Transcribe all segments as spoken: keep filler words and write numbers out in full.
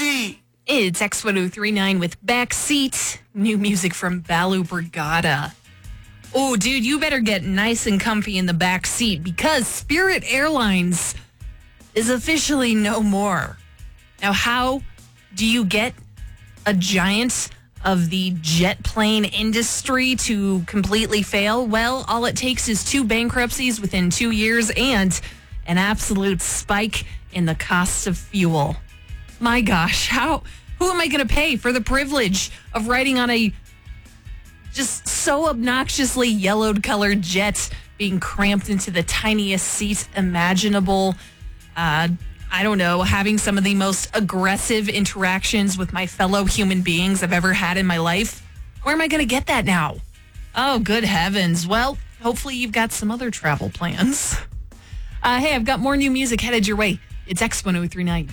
Backseat. It's X ten thirty-nine with Backseat. New music from Balu Brigada. Oh, dude, you better get nice and comfy in the back seat because Spirit Airlines is officially no more. Now, how do you get a giant of the jet plane industry to completely fail? Well, all it takes is two bankruptcies within two years and an absolute spike in the cost of fuel. My gosh, how who am I going to pay for the privilege of riding on a just so obnoxiously yellowed colored jet, being cramped into the tiniest seat imaginable? Uh, I don't know, having some of the most aggressive interactions with my fellow human beings I've ever had in my life. Where am I going to get that now? Oh, good heavens. Well, hopefully you've got some other travel plans. Uh, hey, I've got more new music headed your way. It's X ten thirty-nine.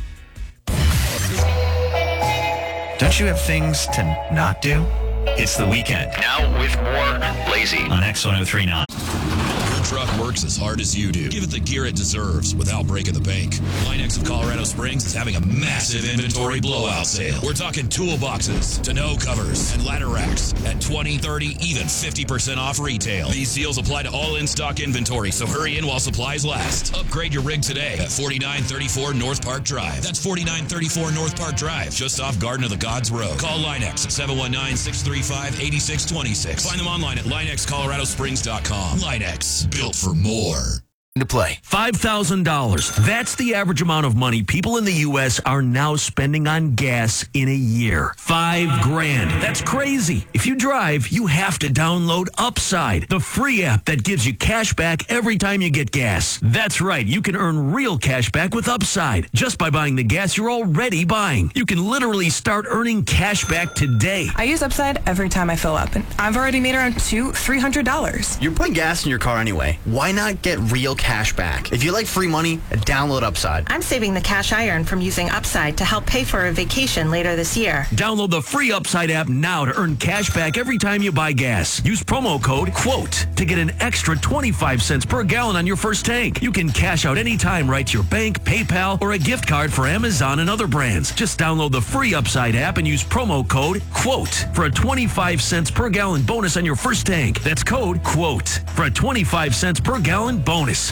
Don't you have things to not do? It's the weekend. Now with more Lazy on X ten thirty-nine. Your truck works as hard as you do. Give it the gear it deserves without breaking the bank. Linex of Colorado Springs is having a massive inventory blowout sale. We're talking toolboxes, tonneau covers, and ladder racks at twenty, thirty, even fifty percent off retail. These deals apply to all in-stock inventory, so hurry in while supplies last. Upgrade your rig today at forty-nine thirty-four North Park Drive. That's forty-nine thirty-four North Park Drive, just off Garden of the Gods Road. Call Linex at seven one nine, six three five, eight six two six. Find them online at Linex Colorado Springs dot com. Linex, built for more. To play. five thousand dollars. That's the average amount of money people in the U S are now spending on gas in a year. Five grand. That's crazy. If you drive, you have to download Upside, the free app that gives you cash back every time you get gas. That's right. You can earn real cash back with Upside just by buying the gas you're already buying. You can literally start earning cash back today. I use Upside every time I fill up, and I've already made around two, three hundred dollars. You're putting gas in your car anyway. Why not get real cash back? If you like free money, download Upside. I'm saving the cash I earn from using Upside to help pay for a vacation later this year. Download the free Upside app now to earn cash back every time you buy gas. Use promo code QUOTE to get an extra twenty-five cents per gallon on your first tank. You can cash out anytime right to your bank, PayPal, or a gift card for Amazon and other brands. Just download the free Upside app and use promo code QUOTE for a twenty-five cents per gallon bonus on your first tank. That's code QUOTE for a twenty-five cents per gallon bonus.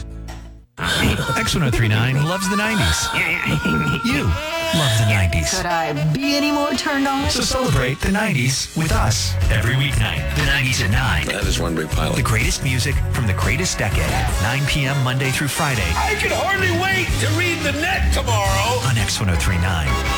X ten thirty-nine loves the nineties. You love the nineties. Could I be any more turned on? So celebrate the nineties with us every weeknight. The nineties at nine. That is one big pile. The greatest music from the greatest decade. nine p.m. Monday through Friday. I can hardly wait to read the net tomorrow. On X ten thirty-nine.